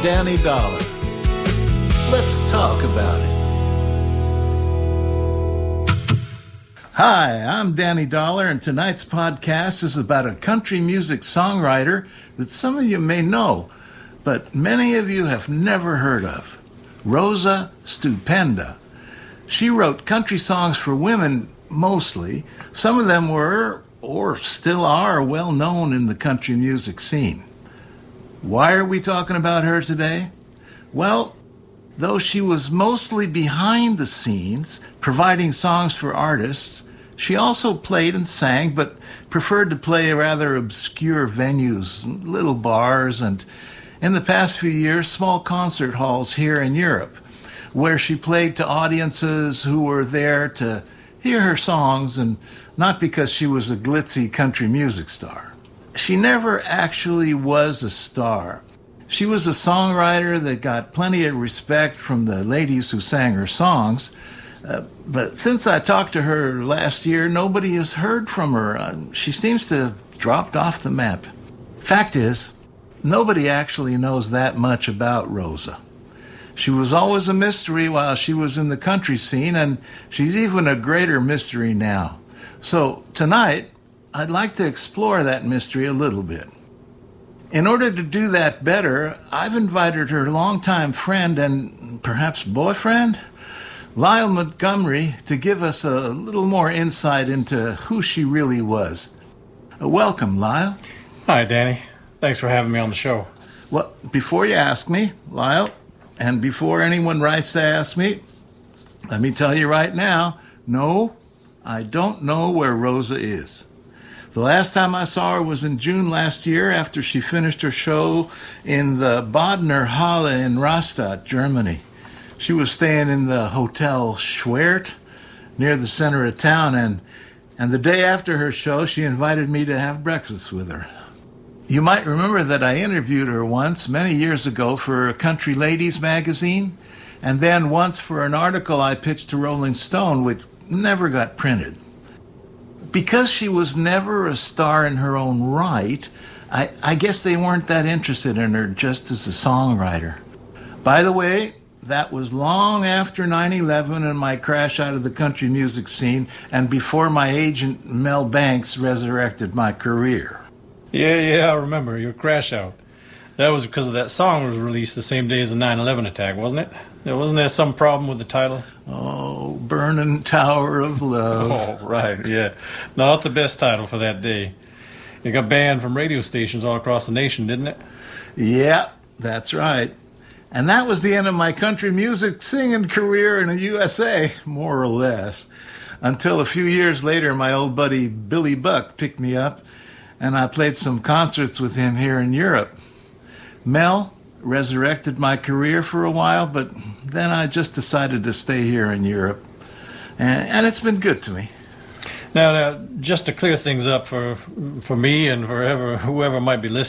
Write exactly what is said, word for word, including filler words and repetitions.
Danny Dollar. Let's talk about it. Hi, I'm Danny Dollar, and tonight's podcast is about a country music songwriter that some of you may know, but many of you have never heard of. Rosa Stupenda. She wrote country songs for women mostly. Some of them were, or still are, well known in the country music scene. Why are we talking about her today? Well, though she was mostly behind the scenes, providing songs for artists, she also played and sang, but preferred to play rather obscure venues, little bars, and in the past few years, small concert halls here in Europe, where she played to audiences who were there to hear her songs and not because she was a glitzy country music star. She never actually was a star. She was a songwriter that got plenty of respect from the ladies who sang her songs, uh, but since I talked to her last year, nobody has heard from her. Uh, she seems to have dropped off the map. Fact is, nobody actually knows that much about Rosa. She was always a mystery while she was in the country scene, and she's even a greater mystery now. So tonight, I'd like to explore that mystery a little bit. In order to do that better, I've invited her longtime friend and perhaps boyfriend, Lyle Montgomery, to give us a little more insight into who she really was. Uh, welcome, Lyle. Hi, Danny. Thanks for having me on the show. Well, before you ask me, Lyle, and before anyone writes to ask me, let me tell you right now, no, I don't know where Rosa is. The last time I saw her was in June last year after she finished her show in the Badener Halle in Rastatt, Germany. She was staying in the Hotel Schwert near the center of town, and, and the day after her show, she invited me to have breakfast with her. You might remember that I interviewed her once, many years ago, for Country Ladies magazine, and then once for an article I pitched to Rolling Stone, which never got printed. Because she was never a star in her own right, I, I guess they weren't that interested in her just as a songwriter. By the way, that was long after nine eleven and my crash out of the country music scene, and before my agent Mel Banks resurrected my career. Yeah, yeah, I remember your crash out. That was because of that song was released the same day as the nine eleven attack, wasn't it? There wasn't there some problem with the title? Oh, Burning Tower of Love. Oh, right, yeah. Not the best title for that day. It got banned from radio stations all across the nation, didn't it? Yeah, that's right. And that was the end of my country music singing career in the U S A, more or less. Until a few years later, my old buddy Billy Buck picked me up, and I played some concerts with him here in Europe. Mel resurrected my career for a while, but then I just decided to stay here in Europe. And, and it's been good to me. Now, now, just to clear things up for for me and for ever, whoever might be listening,